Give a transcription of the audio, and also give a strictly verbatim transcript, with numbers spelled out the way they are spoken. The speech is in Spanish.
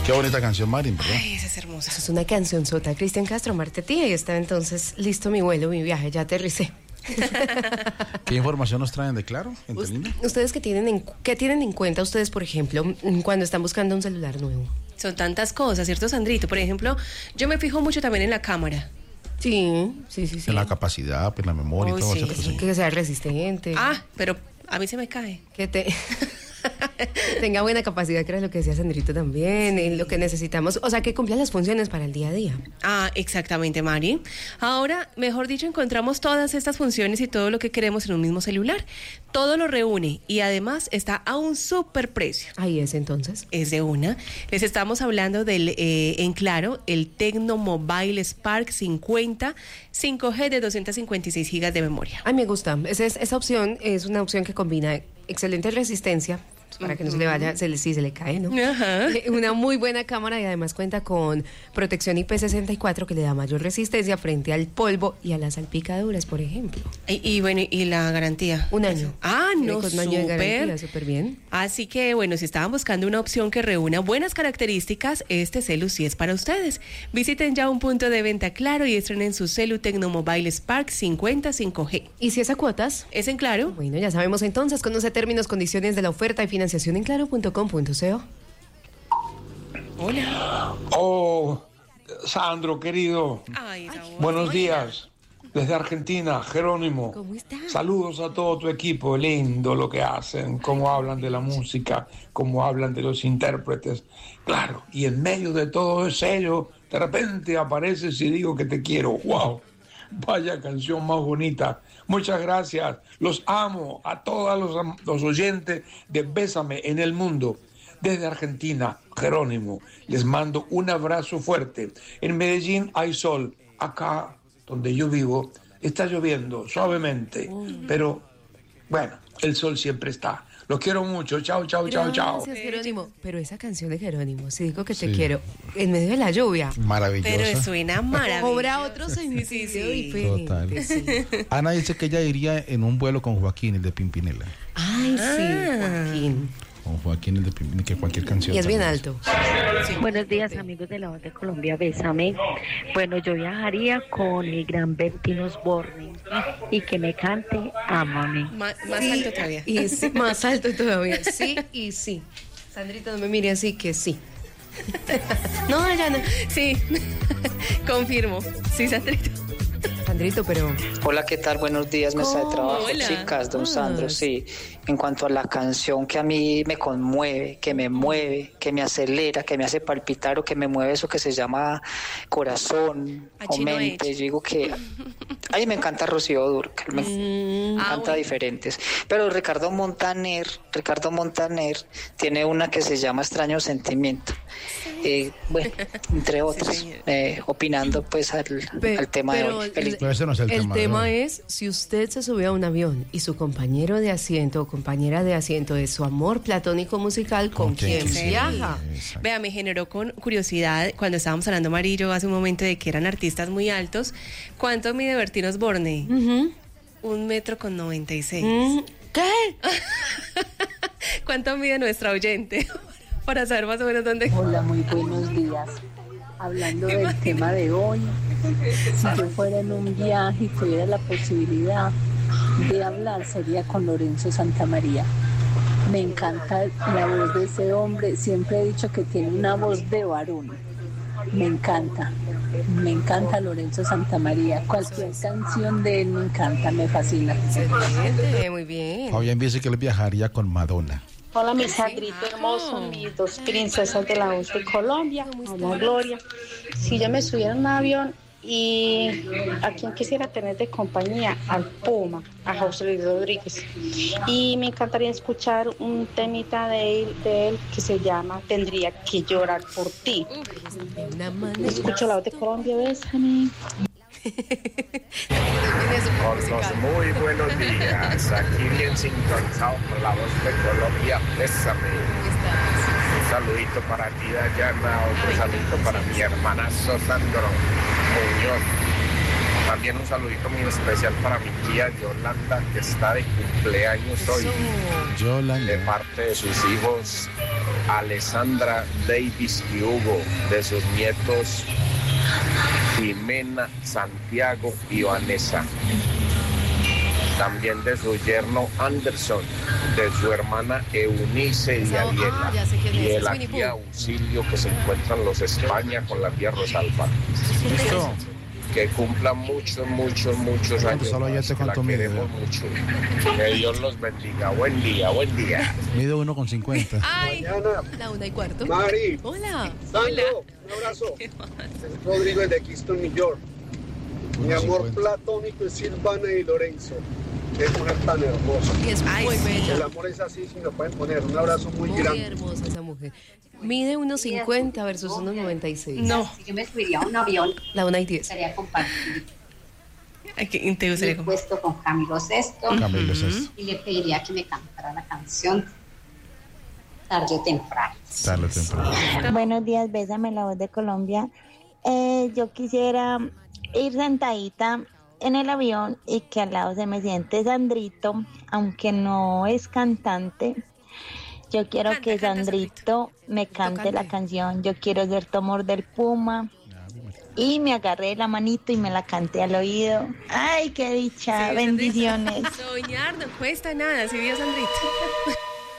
Qué bonita canción, Marín, ¿verdad? Ay, esa es hermosa. Eso es una canción sota. Cristian Castro, Marte Tía, y está entonces listo mi vuelo, mi viaje, ya aterricé. ¿Qué información nos traen de Claro? ¿Ustedes qué tienen, en, qué tienen en cuenta ustedes, por ejemplo, cuando están buscando un celular nuevo? Son tantas cosas, ¿cierto, Sandrito? Por ejemplo, yo me fijo mucho también en la cámara. Sí, sí, sí, sí. En la capacidad, pues la memoria oh, y todo, sí. ¿cierto? Sí. Que sea resistente. Ah, pero a mí se me cae. Que te... tenga buena capacidad, que era lo que decía Sandrito también, en lo que necesitamos, o sea, que cumpla las funciones para el día a día. Ah, exactamente, Mari. Ahora, mejor dicho, encontramos todas estas funciones y todo lo que queremos en un mismo celular. Todo lo reúne y además está a un súper precio. Ahí es entonces. Es de una. Les estamos hablando del, eh, en Claro, el Tecno Mobile Spark cincuenta cinco G de doscientos cincuenta y seis gigas de memoria. A mí me gusta. Esa, es, esa opción es una opción que combina excelente resistencia, para que no se le vaya, se le, sí, se le cae, ¿no? Ajá. Una muy buena cámara y además cuenta con protección I P sesenta y cuatro que le da mayor resistencia frente al polvo y a las salpicaduras, por ejemplo. Y, y bueno, ¿y la garantía? Un año. Ah, no, con un año de garantía, súper. súper bien. Así que, bueno, si estaban buscando una opción que reúna buenas características, este celu sí es para ustedes. Visiten ya un punto de venta Claro y estrenen su celu Tecno Mobile Spark cincuenta cinco G. ¿Y si es a cuotas? ¿Es en Claro? Bueno, ya sabemos entonces. Conoce términos, condiciones de la oferta y financiación en claro punto com punto co. Hola. Oh, Sandro, querido. Ay, Raúl. Buenos Hola. días. Desde Argentina, Jerónimo. ¿Cómo estás? Saludos a todo tu equipo. Lindo lo que hacen, cómo hablan de la música, cómo hablan de los intérpretes. Claro, y en medio de todo ello, de repente apareces y digo que te quiero. ¡Wow! Vaya canción más bonita. Muchas gracias. Los amo a todos los, los oyentes de Bésame en el mundo. Desde Argentina, Jerónimo, les mando un abrazo fuerte. En Medellín hay sol. Acá, donde yo vivo, está lloviendo suavemente. Pero, bueno, el sol siempre está. Los quiero mucho. Chao, chao, chao, chao. Gracias, Jerónimo. Pero esa canción de Jerónimo, si digo que te Sí. quiero, en medio de la lluvia, Maravillosa. Pero suena maravilloso. cobra otro sentido Sí, sí, sí. diferente. Total. Sí. Ana dice que ella iría en un vuelo con Joaquín, el de Pimpinela. Ay, sí, Ah. Joaquín. Con Joaquín, el de Pimpinela, que cualquier canción. Y es bien también. alto. Buenos días, amigos de la voz de Colombia, Bésame. Bueno, yo viajaría con el gran Bertín Osborne y que me cante Ámame. Ma- más alto todavía. Y sí, más alto todavía. Sí y sí. Sandrita, no me mire así que sí. No, ya no. Sí, confirmo. Sí, Sandrito. Sandrito, pero... Hola, ¿qué tal? Buenos días, mesa de trabajo. Hola. Chicas, don Ah. Sandro, sí. En cuanto a la canción que a mí me conmueve, que me mueve, que me acelera, que me hace palpitar o que me mueve eso que se llama corazón A o Chino mente, Edge. yo digo que... A mí me encanta Rocío Dúrcal, me Ah, encanta bueno. diferentes. Pero Ricardo Montaner, Ricardo Montaner tiene una que se llama Extraño Sentimiento. Eh, bueno, entre otras, señor. eh, opinando pues al, Pe- al tema de pero hoy. el- Feliz Pero ese no es el, El tema. de tema hoy. es, si usted se sube a un avión y su compañero de asiento o compañera de asiento es su amor platónico musical, ¿con, ¿Con quién quién quisiera? viaja? Exacto. Vea, me generó con curiosidad cuando estábamos hablando, Marillo, hace un momento de que eran artistas muy altos. ¿Cuánto mide Bertín Osborne? Ujú. Un metro con noventa y seis. Mm, ¿Qué? ¿Cuánto mide nuestra oyente? Para saber más o menos dónde. Hola, muy buenos días. Hablando del tema de hoy, si yo fuera en un viaje y tuviera la posibilidad de hablar, sería con Lorenzo Santamaría. Me encanta la voz de ese hombre, siempre he dicho que tiene una voz de varón. Me encanta, me encanta Lorenzo Santamaría. Cualquier canción de él me encanta, me fascina. Excelente, muy bien. Fabián dice que él viajaría con Madonna. Hola, mi Sandrito hermoso, mis dos princesas de la voz de Colombia, hola Gloria. Si yo me subiera en un avión y a quien quisiera tener de compañía, al Puma, a José Luis Rodríguez. Y me encantaría escuchar un temita de él, de él que se llama Tendría que llorar por ti. Una manera- Escucho la voz de Colombia, bésame. Hola, muy buenos días. Aquí bien sintonizado por la voz de Colombia. Bésame. Un saludito para ti, Dayana. Otro saludito para mi hermanazo Sandro Muñoz. También un saludito muy especial para mi tía Yolanda, que está de cumpleaños hoy. Yo la De parte de sus hijos Alessandra, Davis y Hugo, de sus nietos Jimena, Santiago y Vanessa. También de su yerno Anderson, de su hermana Eunice y Ariela, ah, y de la tía Auxilio que se encuentra en los España con la tía Rosalba. Listo. Que cumplan muchos, muchos, muchos años. Solo ya más, te que la cuánto mide. queremos mucho. Que Dios los bendiga. Buen día, buen día. Mide uno con cincuenta. Ay, Mañana, la una y cuarto. Mari, Hola. Sandro, un abrazo. Es Rodrigo de Kingston, New York. Mi amor platónico es Silvana y Lorenzo. Qué mujer tan hermosa. Y es Ay, muy sí. bella. El amor es así, si lo pueden poner. Un abrazo muy, Muy grande. hermosa esa mujer. Mide uno cincuenta versus uno noventa y seis. No. Si yo me subiría a un avión, La una y diez. estaría compartir Ay, que te gustaría mi como- puesto con Camilo Sesto Camilo Sesto. y le pediría que me cantara la canción Tarde o Temprano. Tarde o temprano. Buenos días, Bésame la voz de Colombia. Eh, yo quisiera ir sentadita en el avión y que al lado se me siente Sandrito, aunque no es cantante. Yo quiero Canta, que canta, Sandrito me cante cante. la canción. Yo quiero ser tu amor del Puma. Y me agarré de la manito y me la canté al oído. ¡Ay, qué dicha! Sí, Bendiciones. Sandrita. Soñar no cuesta nada, si vio Sandrita.